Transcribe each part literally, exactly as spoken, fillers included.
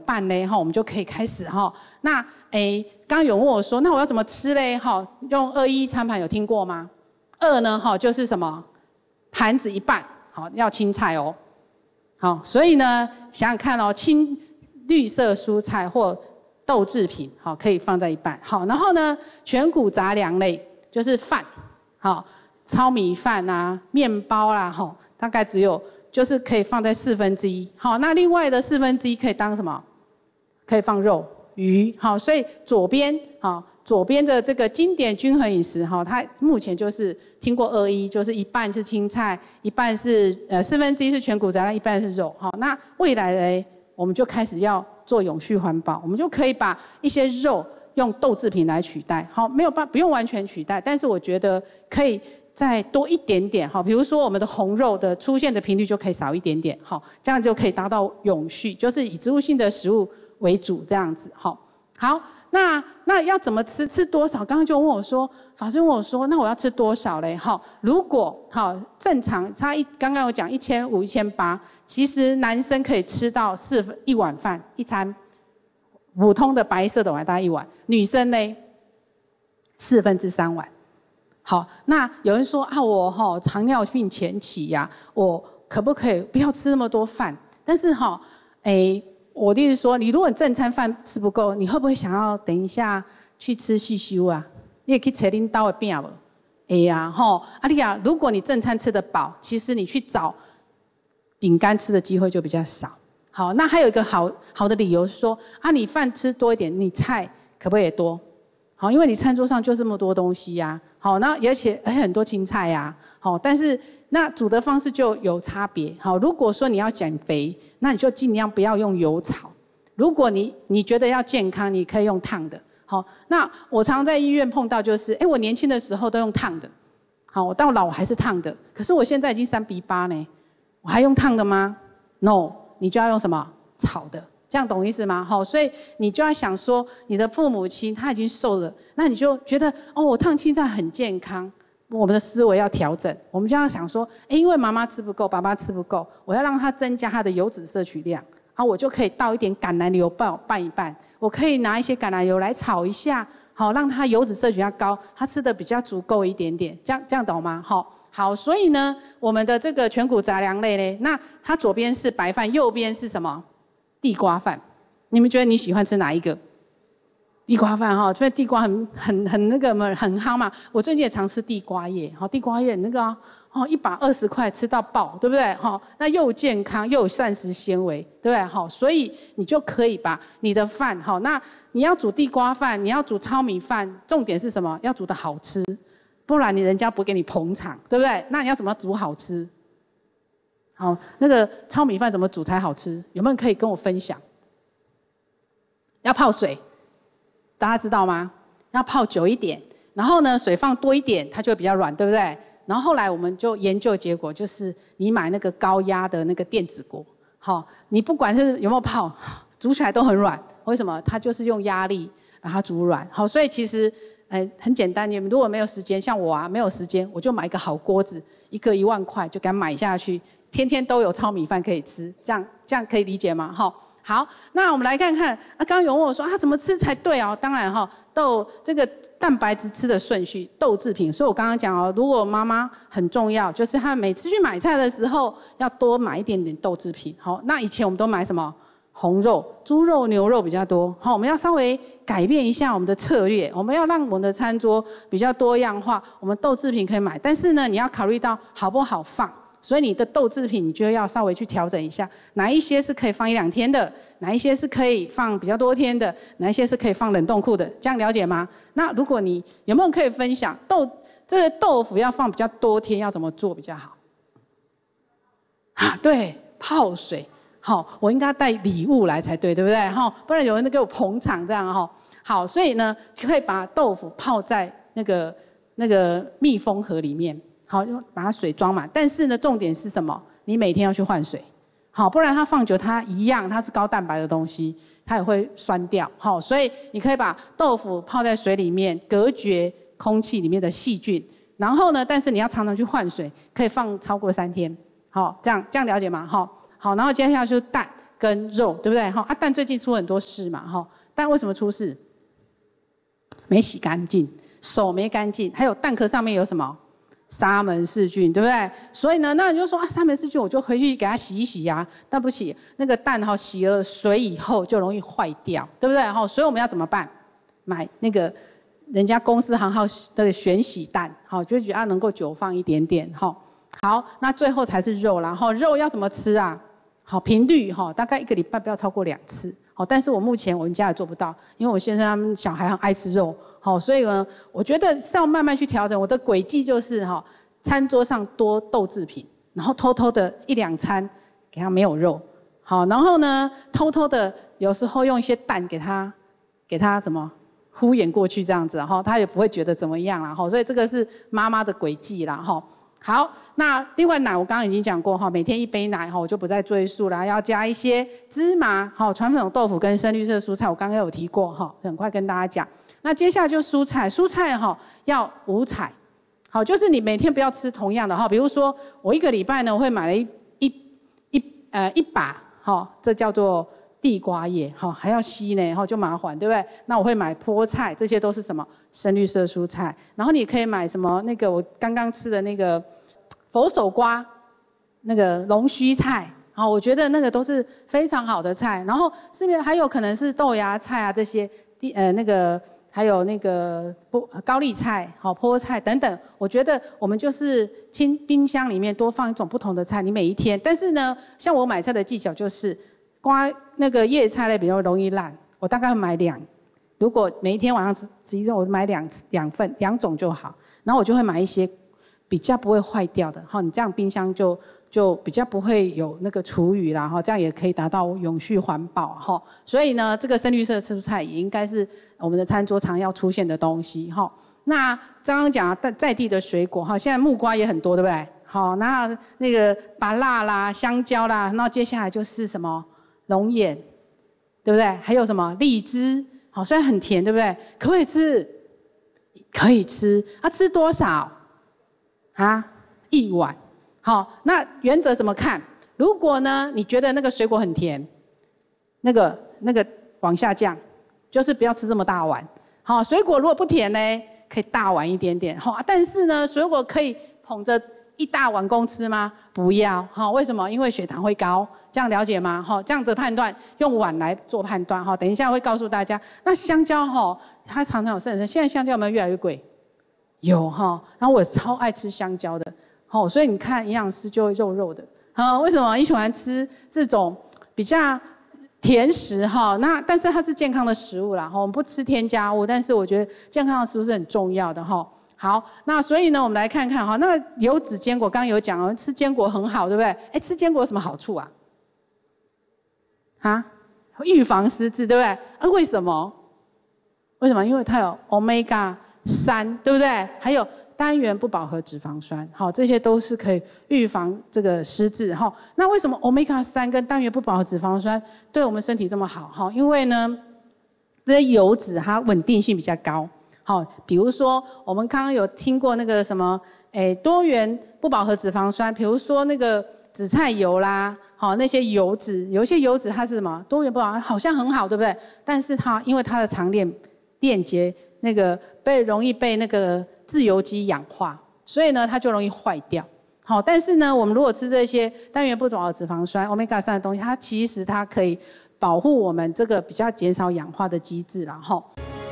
办呢？哈，我们就可以开始哈。那诶，刚刚有问我说，那我要怎么吃嘞？哈，用二一餐盘有听过吗？二呢，哈，就是什么？盘子一半，好，要青菜哦。好，所以呢，想想看哦，青绿色蔬菜或豆制品，好，可以放在一半。好，然后呢，全谷杂粮类就是饭，好，糙米饭啊、面包啦，哈，大概只有就是可以放在四分之一。好，那另外的四分之一可以当什么？可以放肉、鱼。好，所以左边，好，左边的这个经典均衡饮食，哈，它目前就是听过二一，就是一半是青菜，一半是呃四分之一是全谷杂粮，一半是肉。好，那未来嘞，我们就开始要做永续环保，我们就可以把一些肉用豆制品来取代。好，没有办不用完全取代，但是我觉得可以再多一点点。好，比如说我们的红肉的出现的频率就可以少一点点。好，这样就可以达到永续，就是以植物性的食物为主这样子。好，好。那那要怎么吃？吃多少？刚刚就问我说，法师问我说，那我要吃多少嘞？哈，如果好正常，他一刚刚有讲一千五、一千八，其实男生可以吃到四分一碗饭一餐，普通的白色的碗大概一碗，女生呢四分之三碗。好，那有人说啊，我哈糖尿病前期呀、啊，我可不可以不要吃那么多饭？但是哈，哎。我的意思说，你如果正餐饭吃不够，你会不会想要等一下去吃细修啊？你也可以切拎刀的饼不？哎呀，吼，阿丽亚，如果你正餐吃得饱，其实你去找饼干吃的机会就比较少。好，那还有一个好好的理由是说，啊，你饭吃多一点，你菜可不可以也多？好，因为你餐桌上就这么多东西呀、啊。好，那而且还很多青菜呀、啊。好，但是那煮的方式就有差别。好，如果说你要减肥，那你就尽量不要用油炒。如果你你觉得要健康，你可以用烫的。好，那我常在医院碰到就是，哎，我年轻的时候都用烫的，好，我到老我还是烫的。可是我现在已经三比八呢，我还用烫的吗 ？No， 你就要用什么炒的，这样懂意思吗？好，所以你就要想说，你的父母亲他已经瘦了，那你就觉得哦，我烫青菜很健康。我们的思维要调整，我们就要想说，哎，因为妈妈吃不够，爸爸吃不够，我要让他增加他的油脂摄取量，啊，我就可以倒一点橄榄油拌拌一拌，我可以拿一些橄榄油来炒一下，好，让他油脂摄取量高，他吃的比较足够一点点，这样这样懂吗？好，好，所以呢，我们的这个全谷杂粮类呢，那它左边是白饭，右边是什么？地瓜饭，你们觉得你喜欢吃哪一个？地瓜饭哈，所以地瓜很很很那个嘛，很夯嘛。我最近也常吃地瓜叶，好，地瓜叶那个哦，一把二十块吃到爆，对不对？哈，那又健康又有膳食纤维，对不对？好，所以你就可以把你的饭，好，那你要煮地瓜饭，你要煮糙米饭，重点是什么？要煮得好吃，不然你人家不给你捧场，对不对？那你要怎么煮好吃？好，那个糙米饭怎么煮才好吃？有没有人可以跟我分享？要泡水。大家知道吗？要泡久一点，然后呢，水放多一点，它就会比较软，对不对？然后后来我们就研究结果，就是你买那个高压的那个电子锅，好，你不管是有没有泡，煮起来都很软。为什么？它就是用压力把它煮软。好，所以其实，呃，很简单。你们如果没有时间，像我啊，没有时间，我就买一个好锅子，一个一万块就给它买下去，天天都有糙米饭可以吃，这样这样可以理解吗？哈。好，那我们来看看，啊，刚刚有问我说，啊，怎么吃才对哦？当然哈，豆这个蛋白质吃的顺序，豆制品。所以我刚刚讲哦，如果妈妈很重要，就是她每次去买菜的时候，要多买一点点豆制品。好，那以前我们都买什么？红肉、猪肉、牛肉比较多。好，我们要稍微改变一下我们的策略，我们要让我们的餐桌比较多样化。我们豆制品可以买，但是呢，你要考虑到好不好放。所以你的豆制品，你就要稍微去调整一下，哪一些是可以放一两天的，哪一些是可以放比较多天的，哪一些是可以放冷冻库的，这样了解吗？那如果你有没有人可以分享豆这个豆腐要放比较多天，要怎么做比较好？啊，对，泡水。好，我应该带礼物来才对，对不对？哈，不然有人给我捧场这样哈。好，所以呢，可以把豆腐泡在那个那个密封盒里面。好，就把它水装满，但是呢，重点是什么？你每天要去换水，好，不然它放久它一样，它是高蛋白的东西，它也会酸掉。好，所以你可以把豆腐泡在水里面，隔绝空气里面的细菌。然后呢，但是你要常常去换水，可以放超过三天。好，这样这样了解吗？好，好，然后接下来就是蛋， 跟肉，对不对？哈，啊，蛋最近出很多事嘛，哈，蛋为什么出事？没洗干净，手没干净，还有蛋壳上面有什么？沙门氏菌，对不对？所以呢，那你就说啊，沙门氏菌，我就回去给它洗一洗呀、啊。但不洗，那个蛋哈洗了水以后就容易坏掉，对不对？哈，所以我们要怎么办？买那个人家公司行号的选洗蛋，好，就觉得能够久放一点点，哈。好，那最后才是肉啦，哈，肉要怎么吃啊？好，频率哈，大概一个礼拜不要超过两次。好，但是我目前我们家也做不到，因为我先生他们小孩很爱吃肉。好，所以呢，我觉得是要慢慢去调整。我的轨迹就是哈，餐桌上多豆制品，然后偷偷的一两餐给他没有肉，好，然后呢，偷偷的有时候用一些蛋给他，给他怎么敷衍过去这样子，哈，他也不会觉得怎么样啦，哈，所以这个是妈妈的轨迹啦，哈。好，那另外奶我刚刚已经讲过哈，每天一杯奶哈，我就不再赘述了，要加一些芝麻，好，传统豆腐跟深绿色蔬菜，我刚刚有提过哈，很快跟大家讲。那接下来就蔬菜，蔬菜哈要五彩，好，就是你每天不要吃同样的哈，比如说我一个礼拜呢，我会买了一一一呃一把哈，这叫做地瓜叶哈，还要吸呢，哈就麻烦，对不对？那我会买菠菜，这些都是什么深绿色蔬菜，然后你可以买什么那个我刚刚吃的那个佛手瓜，那个龙须菜。好，我觉得那个都是非常好的菜，然后市面还有可能是豆芽菜啊这些，呃那个。还有那个菠高丽菜、好菠菜等等，我觉得我们就是清冰箱里面多放一种不同的菜，你每一天。但是呢，像我买菜的技巧就是，瓜那个叶菜类比较容易烂，我大概会买两。如果每一天晚上吃吃一顿，我买两两份两种就好。然后我就会买一些比较不会坏掉的，哈，你这样冰箱就就比较不会有那个厨余啦，哈，这样也可以达到永续环保，哈。所以呢，这个深绿色蔬菜也应该是我们的餐桌常要出现的东西，哈。那刚刚讲在在地的水果，哈，现在木瓜也很多，对不对？好，那那个芭乐啦、香蕉啦，那接下来就是什么龙眼，对不对？还有什么荔枝，好，虽然很甜，对不对？可不可以吃？可以吃，啊，吃多少？啊，一碗。好，那原则怎么看？如果呢，你觉得那个水果很甜，那个那个往下降，就是不要吃这么大碗。好，水果如果不甜呢，可以大碗一点点。好，但是呢，水果可以捧着一大碗公吃吗？不要。好，为什么？因为血糖会高。这样了解吗？好，这样子判断，用碗来做判断。哈，等一下会告诉大家。那香蕉哈，它常常有圣人，现在香蕉有没有越来越贵？有哈。然后我超爱吃香蕉的。好，所以你看营养师就会肉肉的。好，为什么你喜欢吃这种比较甜食哈？那但是它是健康的食物啦，哈，我们不吃添加物，但是我觉得健康的食物是很重要的哈。好，那所以呢，我们来看看哈，那油脂坚果刚刚有讲哦，吃坚果很好，对不对？哎，吃坚果有什么好处啊？啊，预防失智，对不对？啊，为什么？为什么？因为它有 omega 三，对不对？还有单元不饱和脂肪酸，好，这些都是可以预防这个失智哈。那为什么 omega 三跟单元不饱和脂肪酸对我们身体这么好？哈，因为呢，这些油脂它稳定性比较高。好，比如说我们刚刚有听过那个什么，诶，多元不饱和脂肪酸，比如说那个紫菜油啦，好，那些油脂，有一些油脂它是什么多元不饱和，好像很好，对不对？但是它因为它的长链链接那个被容易被那个自由基氧化，所以呢它就容易坏掉。好，但是呢我们如果吃这些单元不饱和脂肪酸 omega 三的东西，它其实它可以保护我们这个比较减少氧化的机制啦，哈。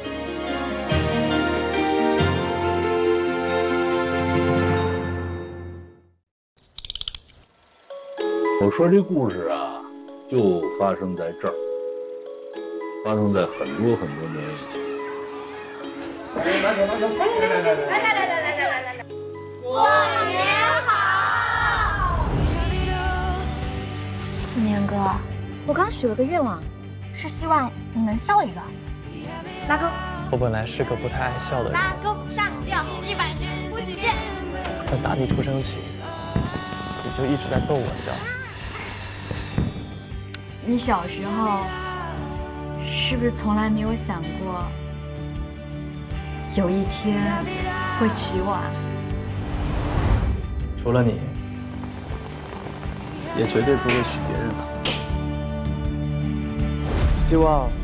我说这故事啊，就发生在这儿，发生在很多很多年以前。来来来来来来来来来来来， 过年好！ 四年哥，我刚许了个愿望，是希望你能笑一个。拉钩。 我本来是个不太爱笑的人。 拉钩上吊一百五十遍。 但打你出生起，你就一直在逗我笑。 你小时候是不是从来没有想过，有一天会娶我啊？ 除了你，也绝对不会娶别人了。 希望